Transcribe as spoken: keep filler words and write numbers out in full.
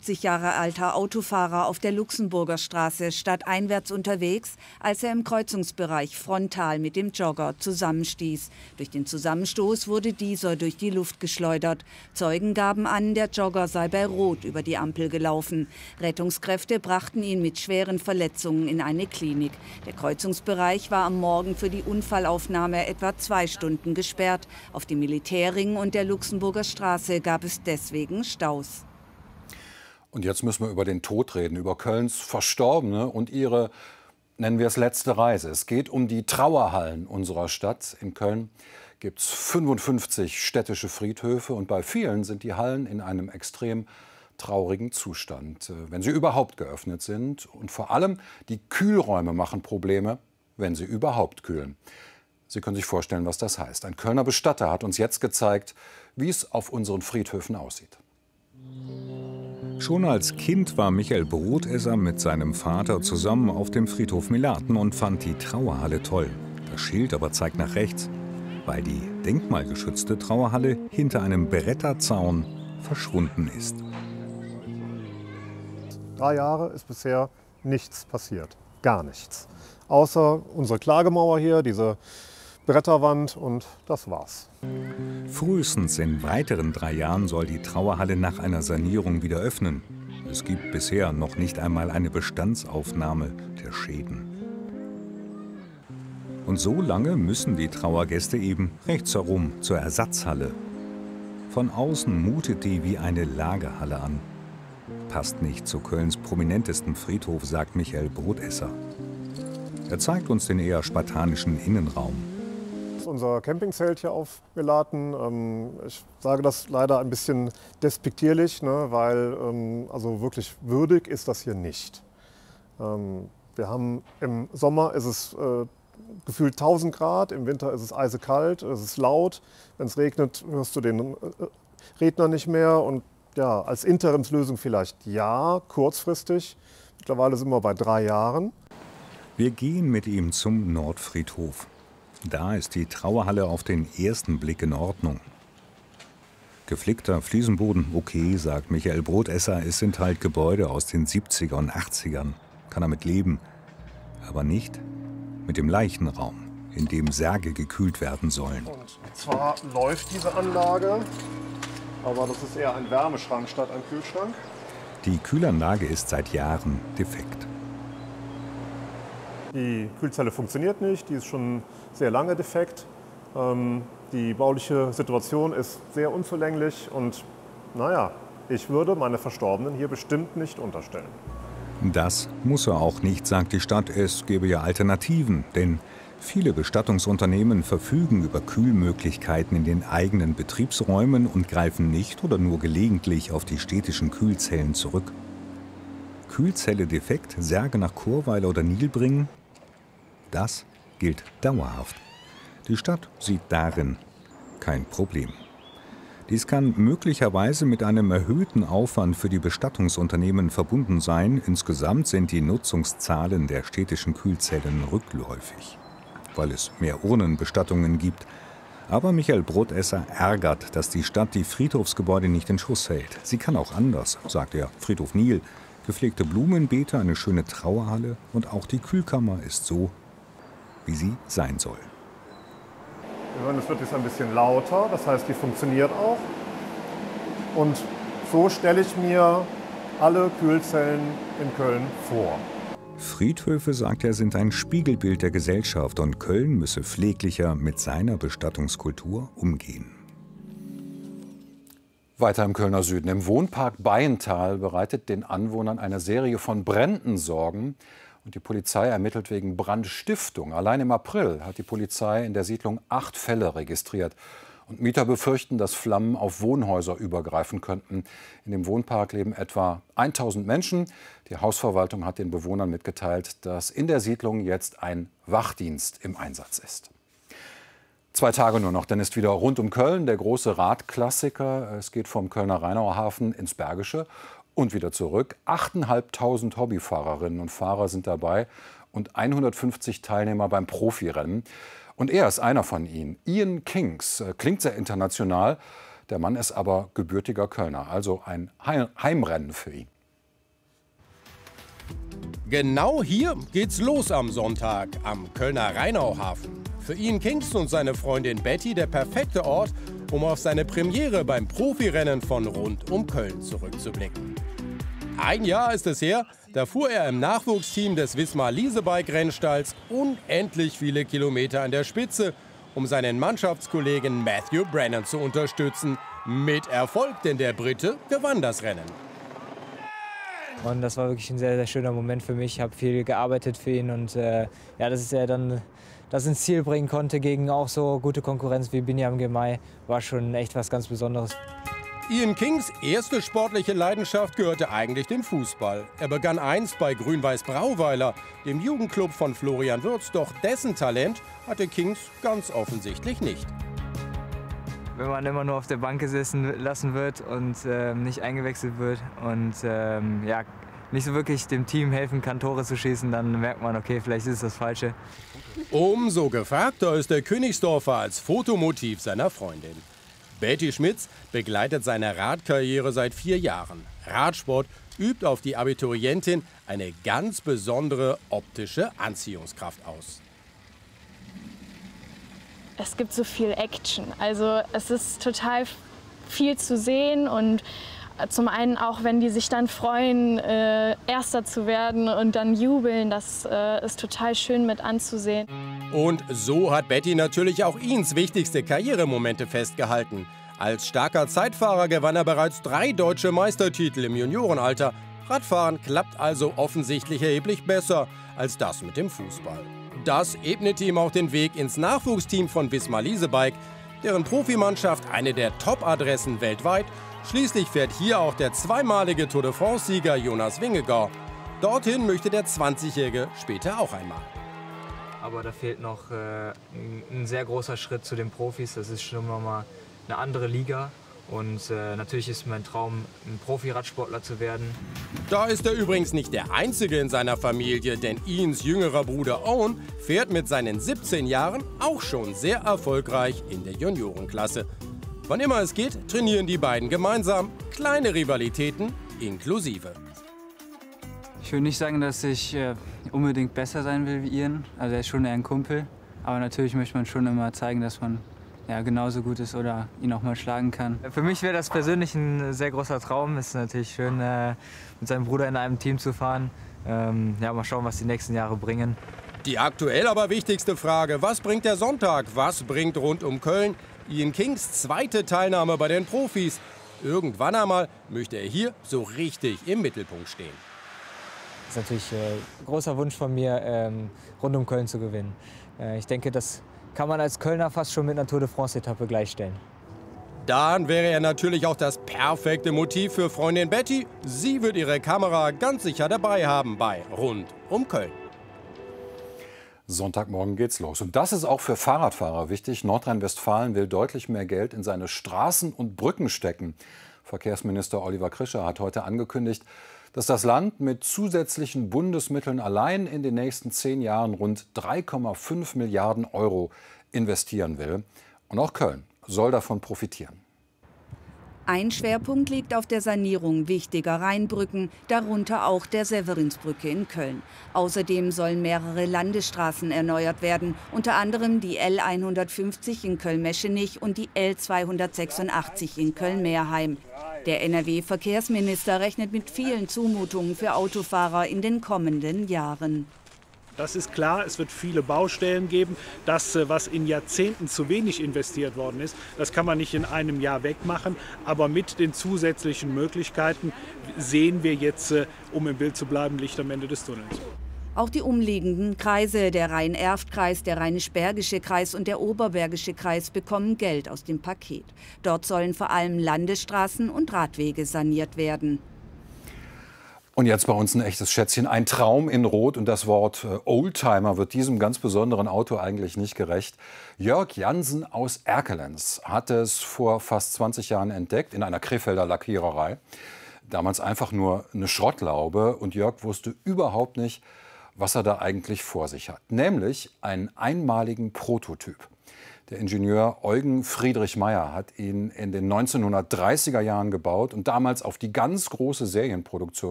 fünfundfünfzig Jahre alter Autofahrer auf der Luxemburger Straße stadteinwärts unterwegs, als er im Kreuzungsbereich frontal mit dem Jogger zusammenstieß. Durch den Zusammenstoß wurde dieser durch die Luft geschleudert. Zeugen gaben an, der Jogger sei bei Rot über die Ampel gelaufen. Rettungskräfte brachten ihn mit schweren Verletzungen in eine Klinik. Der Kreuzungsbereich war am Morgen für die Unfallaufnahme etwa zwei Stunden gesperrt. Auf dem Militärring und der Luxemburger Straße gab es deswegen Staus. Und jetzt müssen wir über den Tod reden, über Kölns Verstorbene und ihre, nennen wir es, letzte Reise. Es geht um die Trauerhallen unserer Stadt. In Köln gibt es fünfundfünfzig städtische Friedhöfe und bei vielen sind die Hallen in einem extrem traurigen Zustand, wenn sie überhaupt geöffnet sind. Und vor allem die Kühlräume machen Probleme, wenn sie überhaupt kühlen. Sie können sich vorstellen, was das heißt. Ein Kölner Bestatter hat uns jetzt gezeigt, wie es auf unseren Friedhöfen aussieht. Schon als Kind war Michael Brotesser mit seinem Vater zusammen auf dem Friedhof Melaten und fand die Trauerhalle toll. Das Schild aber zeigt nach rechts, weil die denkmalgeschützte Trauerhalle hinter einem Bretterzaun verschwunden ist. Drei Jahre ist bisher nichts passiert, gar nichts. Außer unsere Klagemauer hier, diese Bretterwand, und das war's. Frühestens in weiteren drei Jahren soll die Trauerhalle nach einer Sanierung wieder öffnen. Es gibt bisher noch nicht einmal eine Bestandsaufnahme der Schäden. Und so lange müssen die Trauergäste eben rechts herum zur Ersatzhalle. Von außen mutet die wie eine Lagerhalle an. Passt nicht zu Kölns prominentesten Friedhof, sagt Michael Brotesser. Er zeigt uns den eher spartanischen Innenraum. Das ist unser Campingzelt hier auf Melaten. Ich sage das leider ein bisschen despektierlich, ne, weil also wirklich würdig ist das hier nicht. Wir haben im Sommer ist es äh, gefühlt tausend Grad, im Winter ist es eisekalt, es ist laut. Wenn es regnet, hörst du den Redner nicht mehr. Und ja, als Interimslösung vielleicht ja, kurzfristig. Mittlerweile sind wir bei drei Jahren. Wir gehen mit ihm zum Nordfriedhof. Da ist die Trauerhalle auf den ersten Blick in Ordnung. Geflickter Fliesenboden, okay, sagt Michael Brotesser, es sind halt Gebäude aus den siebziger und achtzigern. Kann damit leben, aber nicht mit dem Leichenraum, in dem Särge gekühlt werden sollen. Und zwar läuft diese Anlage, aber das ist eher ein Wärmeschrank statt ein Kühlschrank. Die Kühlanlage ist seit Jahren defekt. Die Kühlzelle funktioniert nicht, die ist schon sehr lange defekt. Ähm, die bauliche Situation ist sehr unzulänglich und naja, ich würde meine Verstorbenen hier bestimmt nicht unterstellen. Das muss er auch nicht, sagt die Stadt. Es gäbe ja Alternativen, denn viele Bestattungsunternehmen verfügen über Kühlmöglichkeiten in den eigenen Betriebsräumen und greifen nicht oder nur gelegentlich auf die städtischen Kühlzellen zurück. Kühlzelle defekt, Särge nach Chorweiler oder Nilbringen? Das gilt dauerhaft. Die Stadt sieht darin kein Problem. Dies kann möglicherweise mit einem erhöhten Aufwand für die Bestattungsunternehmen verbunden sein. Insgesamt sind die Nutzungszahlen der städtischen Kühlzellen rückläufig, weil es mehr Urnenbestattungen gibt. Aber Michael Brotesser ärgert, dass die Stadt die Friedhofsgebäude nicht in Schuss hält. Sie kann auch anders, sagt er. Friedhof Nil, gepflegte Blumenbeete, eine schöne Trauerhalle und auch die Kühlkammer ist so, wie sie sein soll. Wir hören, es wird jetzt ein bisschen lauter, das heißt, die funktioniert auch. Und so stelle ich mir alle Kühlzellen in Köln vor. Friedhöfe, sagt er, sind ein Spiegelbild der Gesellschaft und Köln müsse pfleglicher mit seiner Bestattungskultur umgehen. Weiter im Kölner Süden. Im Wohnpark Bayenthal bereitet den Anwohnern eine Serie von Bränden Sorgen. Und die Polizei ermittelt wegen Brandstiftung. Allein im April hat die Polizei in der Siedlung acht Fälle registriert. Und Mieter befürchten, dass Flammen auf Wohnhäuser übergreifen könnten. In dem Wohnpark leben etwa tausend Menschen. Die Hausverwaltung hat den Bewohnern mitgeteilt, dass in der Siedlung jetzt ein Wachdienst im Einsatz ist. Zwei Tage nur noch, dann ist wieder rund um Köln der große Radklassiker. Es geht vom Kölner Rheinauer Hafen ins Bergische und wieder zurück. achttausendfünfhundert Hobbyfahrerinnen und Fahrer sind dabei und hundertfünfzig Teilnehmer beim Profirennen. Und er ist einer von ihnen. Ian Kings, klingt sehr international. Der Mann ist aber gebürtiger Kölner, also ein Heimrennen für ihn. Genau hier geht's los am Sonntag am Kölner Rheinauhafen. Für Ian Kingston und seine Freundin Betty der perfekte Ort, um auf seine Premiere beim Profirennen von rund um Köln zurückzublicken. Ein Jahr ist es her, da fuhr er im Nachwuchsteam des Wismar Leasebike-Rennstalls unendlich viele Kilometer an der Spitze, um seinen Mannschaftskollegen Matthew Brennan zu unterstützen. Mit Erfolg, denn der Brite gewann das Rennen. Und das war wirklich ein sehr, sehr schöner Moment für mich. Ich habe viel gearbeitet für ihn und äh, ja, dass er dann das ins Ziel bringen konnte gegen auch so gute Konkurrenz wie Binyam Girmay, war schon echt was ganz Besonderes. Ian Kings erste sportliche Leidenschaft gehörte eigentlich dem Fußball. Er begann einst bei Grün-Weiß Brauweiler, dem Jugendclub von Florian Wirtz, doch dessen Talent hatte Kings ganz offensichtlich nicht. Wenn man immer nur auf der Bank gesessen lassen wird und äh, nicht eingewechselt wird und ähm, ja, nicht so wirklich dem Team helfen kann, Tore zu schießen, dann merkt man, okay, vielleicht ist es das Falsche. Umso gefragter ist der Königsdorfer als Fotomotiv seiner Freundin. Betty Schmitz begleitet seine Radkarriere seit vier Jahren. Radsport übt auf die Abiturientin eine ganz besondere optische Anziehungskraft aus. Es gibt so viel Action, also es ist total viel zu sehen und zum einen auch, wenn die sich dann freuen, äh, Erster zu werden und dann jubeln, das äh, ist total schön mit anzusehen. Und so hat Betty natürlich auch Ians wichtigste Karrieremomente festgehalten. Als starker Zeitfahrer gewann er bereits drei deutsche Meistertitel im Juniorenalter. Radfahren klappt also offensichtlich erheblich besser als das mit dem Fußball. Das ebnete ihm auch den Weg ins Nachwuchsteam von Wismar Leasebike, deren Profimannschaft eine der Top-Adressen weltweit. Schließlich fährt hier auch der zweimalige Tour de France-Sieger Jonas Vingegaard. Dorthin möchte der zwanzigjährige später auch einmal. Aber da fehlt noch äh, ein sehr großer Schritt zu den Profis. Das ist schon nochmal eine andere Liga. Und äh, natürlich ist mein Traum, ein Profi-Radsportler zu werden. Da ist er übrigens nicht der Einzige in seiner Familie, denn Ians jüngerer Bruder Owen fährt mit seinen siebzehn Jahren auch schon sehr erfolgreich in der Juniorenklasse. Wann immer es geht, trainieren die beiden gemeinsam, kleine Rivalitäten inklusive. Ich würde nicht sagen, dass ich äh, unbedingt besser sein will wie Ian. Also er ist schon eher ein Kumpel. Aber natürlich möchte man schon immer zeigen, dass man ja, genauso gut ist oder ihn auch mal schlagen kann. Für mich wäre das persönlich ein sehr großer Traum. Es ist natürlich schön, äh, mit seinem Bruder in einem Team zu fahren. Ähm, ja, mal schauen, was die nächsten Jahre bringen. Die aktuell aber wichtigste Frage, was bringt der Sonntag? Was bringt rund um Köln Ian Kings zweite Teilnahme bei den Profis? Irgendwann einmal möchte er hier so richtig im Mittelpunkt stehen. Das ist natürlich äh, ein großer Wunsch von mir, ähm, rund um Köln zu gewinnen. Äh, ich denke, das kann man als Kölner fast schon mit einer Tour de France-Etappe gleichstellen. Dann wäre er natürlich auch das perfekte Motiv für Freundin Betty. Sie wird ihre Kamera ganz sicher dabei haben bei Rund um Köln. Sonntagmorgen geht's los. Und das ist auch für Fahrradfahrer wichtig. Nordrhein-Westfalen will deutlich mehr Geld in seine Straßen und Brücken stecken. Verkehrsminister Oliver Krischer hat heute angekündigt, dass das Land mit zusätzlichen Bundesmitteln allein in den nächsten zehn Jahren rund drei Komma fünf Milliarden Euro investieren will. Und auch Köln soll davon profitieren. Ein Schwerpunkt liegt auf der Sanierung wichtiger Rheinbrücken, darunter auch der Severinsbrücke in Köln. Außerdem sollen mehrere Landesstraßen erneuert werden, unter anderem die L hundertfünfzig in Köln-Meschenich und die L zweihundertsechsundachtzig in Köln-Meerheim. Der N R W-Verkehrsminister rechnet mit vielen Zumutungen für Autofahrer in den kommenden Jahren. Das ist klar, es wird viele Baustellen geben. Das, was in Jahrzehnten zu wenig investiert worden ist, das kann man nicht in einem Jahr wegmachen. Aber mit den zusätzlichen Möglichkeiten sehen wir jetzt, um im Bild zu bleiben, Licht am Ende des Tunnels. Auch die umliegenden Kreise, der Rhein-Erft-Kreis, der Rheinisch-Bergische Kreis und der Oberbergische Kreis, bekommen Geld aus dem Paket. Dort sollen vor allem Landesstraßen und Radwege saniert werden. Und jetzt bei uns ein echtes Schätzchen, ein Traum in Rot, und das Wort Oldtimer wird diesem ganz besonderen Auto eigentlich nicht gerecht. Jörg Jansen aus Erkelenz hat es vor fast zwanzig Jahren entdeckt in einer Krefelder Lackiererei. Damals einfach nur eine Schrottlaube, und Jörg wusste überhaupt nicht, was er da eigentlich vor sich hat. Nämlich einen einmaligen Prototyp. Der Ingenieur Eugen Friedrich Meyer hat ihn in den neunzehnhundertdreißiger Jahren gebaut und damals auf die ganz große Serienproduktion